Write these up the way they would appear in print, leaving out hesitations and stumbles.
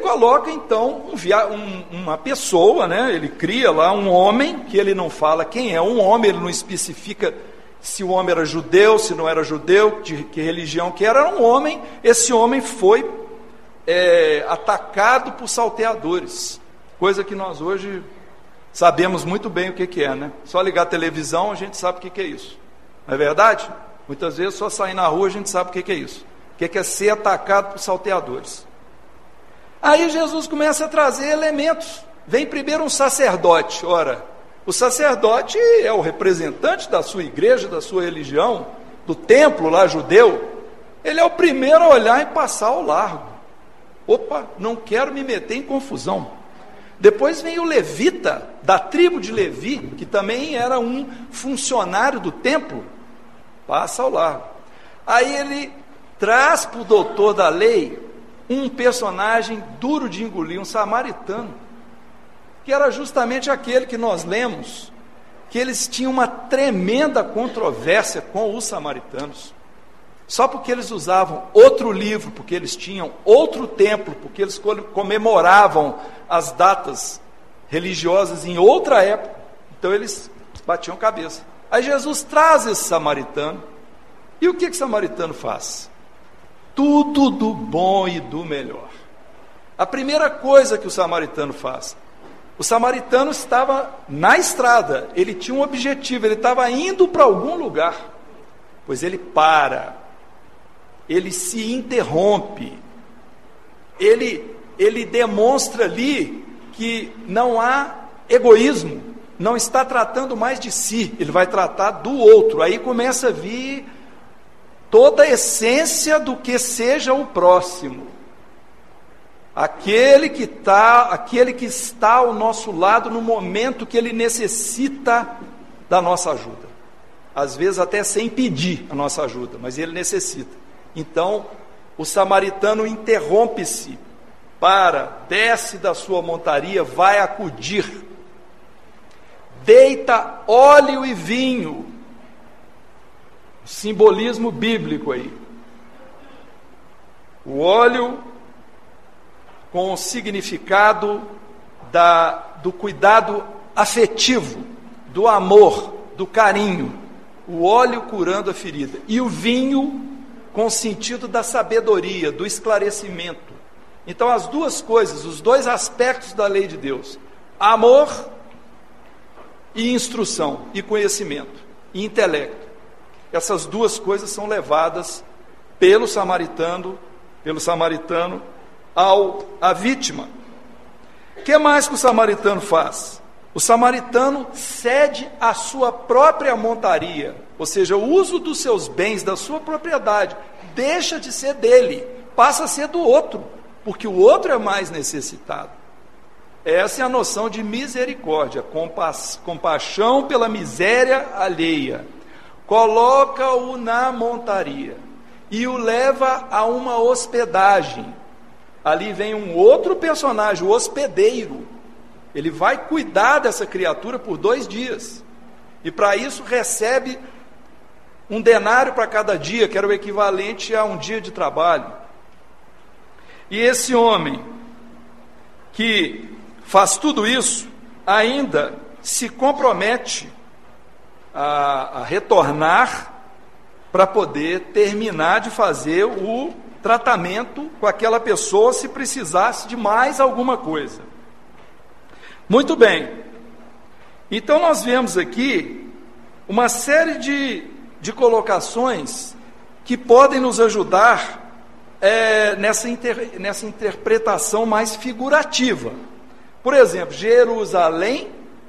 coloca então uma pessoa, né? Ele cria lá um homem, que ele não fala quem é um homem, ele não especifica se o homem era judeu, se não era judeu, de que religião que era um homem. Esse homem foi atacado por salteadores, coisa que nós hoje sabemos muito bem o que é, né? Só ligar a televisão a gente sabe o que é isso, não é verdade? Muitas vezes só sair na rua a gente sabe o que é isso, o que é ser atacado por salteadores. Aí Jesus começa a trazer elementos. Vem primeiro um sacerdote. Ora, o sacerdote é o representante da sua igreja, da sua religião, do templo lá judeu. Ele é o primeiro a olhar e passar ao largo. Opa, não quero me meter em confusão. Depois vem o levita, da tribo de Levi, que também era um funcionário do templo. Passa ao largo. Aí ele traz para o doutor da lei um personagem duro de engolir, um samaritano, que era justamente aquele que nós lemos, que eles tinham uma tremenda controvérsia com os samaritanos, só porque eles usavam outro livro, porque eles tinham outro templo, porque eles comemoravam as datas religiosas em outra época, então eles batiam cabeça. Aí Jesus traz esse samaritano, e o que o samaritano faz? Tudo do bom e do melhor. A primeira coisa que o samaritano faz, o samaritano estava na estrada, ele tinha um objetivo, ele estava indo para algum lugar, pois ele para, ele se interrompe, ele demonstra ali que não há egoísmo, não está tratando mais de si, ele vai tratar do outro. Aí começa a vir toda a essência do que seja o próximo, aquele que está ao nosso lado no momento que ele necessita da nossa ajuda, às vezes até sem pedir a nossa ajuda, mas ele necessita. Então o samaritano interrompe-se, desce da sua montaria, vai acudir, deita óleo e vinho, simbolismo bíblico aí. O óleo com o significado do cuidado afetivo, do amor, do carinho. O óleo curando a ferida. E o vinho com o sentido da sabedoria, do esclarecimento. Então as duas coisas, os dois aspectos da lei de Deus: amor e instrução, e conhecimento, e intelecto. Essas duas coisas são levadas pelo samaritano à vítima. O que mais que o samaritano faz? O samaritano cede a sua própria montaria, ou seja, o uso dos seus bens, da sua propriedade, deixa de ser dele, passa a ser do outro, porque o outro é mais necessitado. Essa é a noção de misericórdia, compaixão pela miséria alheia. Coloca-o na montaria e o leva a uma hospedagem. Ali vem um outro personagem, o hospedeiro. Ele vai cuidar dessa criatura por 2 dias. E para isso recebe um denário para cada dia, que era o equivalente a um dia de trabalho. E esse homem que faz tudo isso, ainda se compromete a retornar para poder terminar de fazer o tratamento com aquela pessoa, se precisasse de mais alguma coisa. Muito bem, então nós vemos aqui uma série de colocações que podem nos ajudar nessa interpretação mais figurativa. Por exemplo, Jerusalém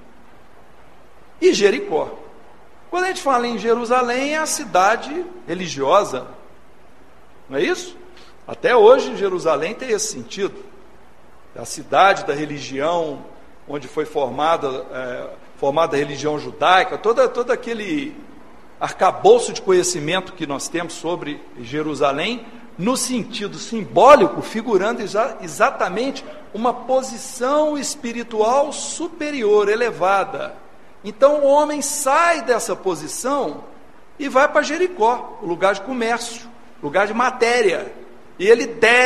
e Jericó. Quando a gente fala em Jerusalém, é a cidade religiosa, não é isso? Até hoje Jerusalém tem esse sentido, é a cidade da religião, onde foi formada a religião judaica, todo aquele arcabouço de conhecimento que nós temos sobre Jerusalém, no sentido simbólico, figurando exatamente uma posição espiritual superior, elevada. Então o homem sai dessa posição e vai para Jericó, o lugar de comércio, lugar de matéria, e ele desce